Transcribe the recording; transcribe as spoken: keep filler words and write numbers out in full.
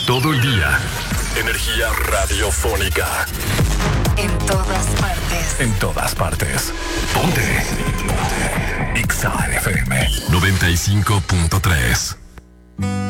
Todo el día. Energía radiofónica. En todas partes. En todas partes. Ponte. Ponte. Exa F M noventa y cinco punto tres.